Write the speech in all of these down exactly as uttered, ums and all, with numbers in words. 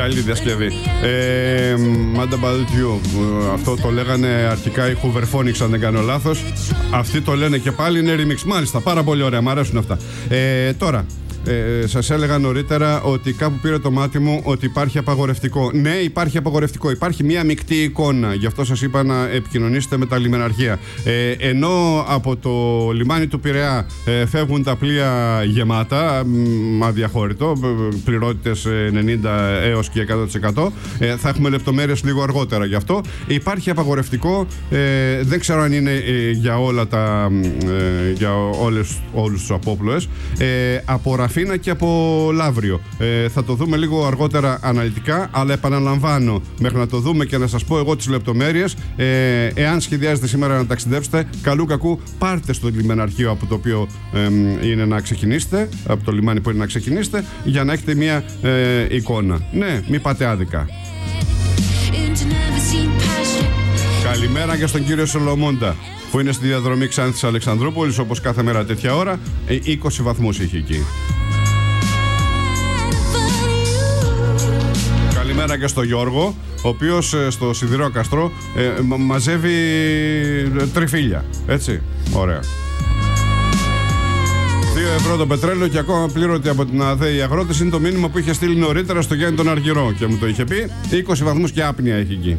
Καλή διασκευή. ε, Mad About You. Αυτό το λέγανε αρχικά οι Hooverphonics, αν δεν κάνω λάθος. Αυτοί το λένε και πάλι, είναι remix. Μάλιστα, πάρα πολύ ωραία, μου αρέσουν αυτά. ε, Τώρα Ε, σας έλεγα νωρίτερα ότι κάπου πήρε το μάτι μου ότι υπάρχει απαγορευτικό. Ναι, υπάρχει απαγορευτικό. Υπάρχει μια μεικτή εικόνα. Γι' αυτό σας είπα να επικοινωνήσετε με τα λιμεναρχεία. Ε, ενώ από το λιμάνι του Πειραιά ε, φεύγουν τα πλοία γεμάτα, αδιαχώρητο, πληρότητες ενενήντα έως και εκατό τοις εκατό, ε, θα έχουμε λεπτομέρειες λίγο αργότερα γι' αυτό. Υπάρχει απαγορευτικό. Ε, δεν ξέρω αν είναι ε, για όλα τα ε, για όλες, όλους τους απόπλοες. Ε, από Ραφίνα και από Λαύριο. Ε, θα το δούμε λίγο αργότερα αναλυτικά, αλλά επαναλαμβάνω, μέχρι να το δούμε και να σας πω εγώ τις λεπτομέρειες, ε, εάν σχεδιάζετε σήμερα να ταξιδέψετε, καλού κακού πάρτε στο λιμεναρχείο από το οποίο ε, είναι να ξεκινήσετε, από το λιμάνι που είναι να ξεκινήσετε, για να έχετε μια ε, εικόνα. Ναι, μην πάτε άδικα. Καλημέρα και στον κύριο Σολομώντα, που είναι στη διαδρομή Ξάνθης Αλεξανδρούπολης, όπως κάθε μέρα τέτοια ώρα. είκοσι βαθμούς είχε εκεί. Καλημέρα και στο Γιώργο, ο οποίος στο Σιδηρόκαστρο ε, μα, μαζεύει τριφύλια. Έτσι, ωραία. δύο ευρώ το πετρέλαιο και ακόμα πλήρωτη από την ΑΔΕ οι αγρότες, είναι το μήνυμα που είχε στείλει νωρίτερα στο Γιάννη τον Αργυρό και μου το είχε πει. είκοσι βαθμούς και άπνοια έχει εκεί.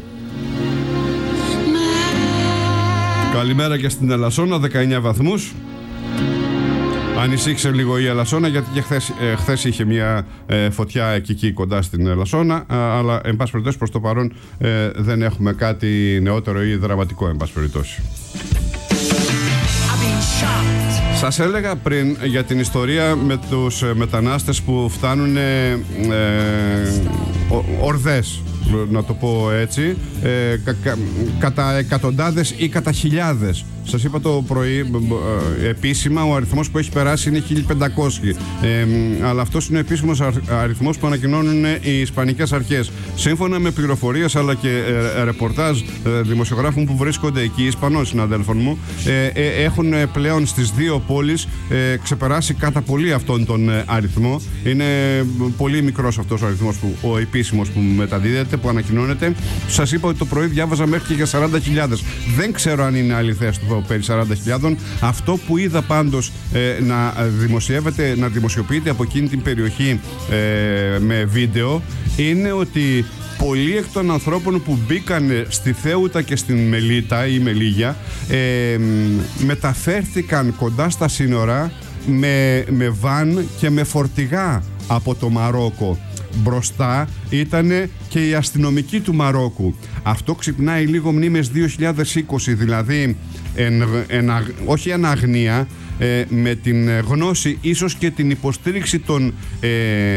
Καλημέρα και στην Ελασσόνα, δεκαεννιά βαθμούς. Ανησύχησε λίγο η Ελασσόνα, γιατί και χθες, ε, χθες είχε μια ε, φωτιά εκεί, εκεί κοντά στην Ελασσόνα, α, αλλά εν πάση περιπτώσει προς το παρόν ε, δεν έχουμε κάτι νεότερο ή δραματικό, εν πάση περιπτώσει. Σας έλεγα πριν για την ιστορία με τους μετανάστες που φτάνουν ε, ε, ορδές, να το πω έτσι, ε, κα, κα, κατά εκατοντάδες ή κατά χιλιάδες. Σας είπα το πρωί, ε, επίσημα ο αριθμός που έχει περάσει είναι χίλια πεντακόσιοι, ε, αλλά αυτός είναι ο επίσημος αριθμός που ανακοινώνουν οι Ισπανικές αρχές. Σύμφωνα με πληροφορίες αλλά και ε, ρεπορτάζ ε, δημοσιογράφων που βρίσκονται εκεί, Ισπανών συναδέλφων μου, ε, ε, έχουν πλέον στις δύο πόλεις ε, ξεπεράσει κατά πολύ αυτόν τον ε, αριθμό. Είναι πολύ μικρός αυτός ο αριθμός, που, ο επίσημος που μεταδίδεται, που ανακοινώνεται. Σας είπα ότι το πρωί διάβαζα μέχρι και για σαράντα χιλιάδες. Δεν ξέρω αν είναι αληθές το περί σαράντα χιλιάδες. Αυτό που είδα πάντως ε, να δημοσιεύεται, να δημοσιοποιείται από εκείνη την περιοχή ε, με βίντεο, είναι ότι πολλοί εκ των ανθρώπων που μπήκαν στη Θέουτα και στην Μελίτα ή Μελίγια ε, μεταφέρθηκαν κοντά στα σύνορα με, με βαν και με φορτηγά από το Μαρόκο. Μπροστά ήταν και η αστυνομική του Μαρόκου. Αυτό ξυπνάει λίγο μνήμες δύο χιλιάδες είκοσι, δηλαδή εν, εν, όχι εν αγνία, ε, με την γνώση, ίσως και την υποστήριξη των, ε,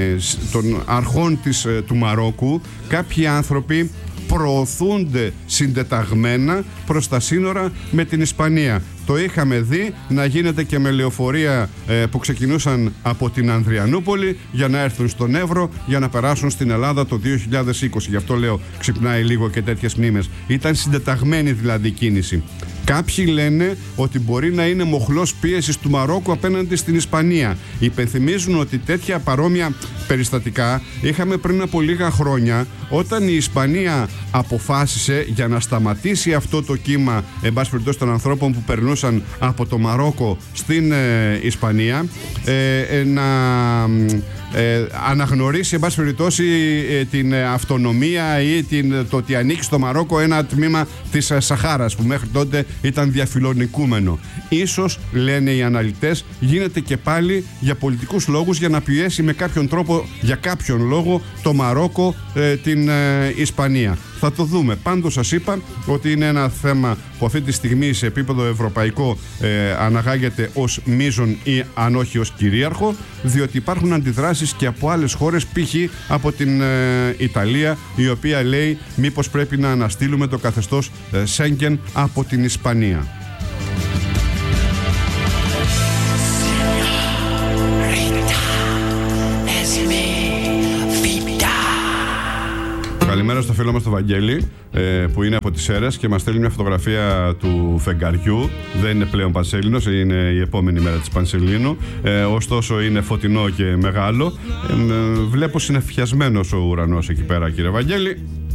των αρχών της, ε, του Μαρόκου, κάποιοι άνθρωποι προωθούνται συντεταγμένα προς τα σύνορα με την Ισπανία. Το είχαμε δει να γίνεται και με λεωφορεία ε, που ξεκινούσαν από την Ανδριανούπολη για να έρθουν στον Εύρο, για να περάσουν στην Ελλάδα το δύο χιλιάδες είκοσι. Γι' αυτό λέω ξυπνάει λίγο και τέτοιες μνήμες. Ήταν συντεταγμένη δηλαδή κίνηση. Κάποιοι λένε ότι μπορεί να είναι μοχλός πίεσης του Μαρόκου απέναντι στην Ισπανία. Υπενθυμίζουν ότι τέτοια παρόμοια περιστατικά είχαμε πριν από λίγα χρόνια, όταν η Ισπανία αποφάσισε για να σταματήσει αυτό το κύμα, εν πάση περιπτώσει, των ανθρώπων που περνούσαν από το Μαρόκο στην ε, Ισπανία, ε, ε, να ε, αναγνωρίσει, εν πάση περιπτώσει, ε, την αυτονομία ή την, το ότι ανοίξει στο Μαρόκο ένα τμήμα της ε, Σαχάρας, που μέχρι τότε ήταν διαφιλονικούμενο. Ίσως, λένε οι αναλυτές, γίνεται και πάλι για πολιτικούς λόγους, για να πιέσει με κάποιον τρόπο, για κάποιον λόγο, το Μαρόκο ε, την ε, Ισπανία. Θα το δούμε. Πάντως σας είπα ότι είναι ένα θέμα που αυτή τη στιγμή σε επίπεδο ευρωπαϊκό ε, αναγάγεται ως μείζον ή αν όχι ως κυρίαρχο, διότι υπάρχουν αντιδράσεις και από άλλες χώρες, π.χ. από την ε, Ιταλία, η οποία λέει μήπως πρέπει να αναστείλουμε το καθεστώς ε, Σέγγεν από την Ισπανία. Καλημέρα στο φίλο μας τον Βαγγέλη, ε, που είναι από τις Σέρρες και μας στέλνει μια φωτογραφία του φεγγαριού. Δεν είναι πλέον Πανσέλινος, είναι η επόμενη μέρα της Πανσελίνου. Ε, ωστόσο είναι φωτεινό και μεγάλο. Ε, βλέπω συνεφιασμένος ο ουρανός εκεί πέρα, κύριε Βαγγέλη.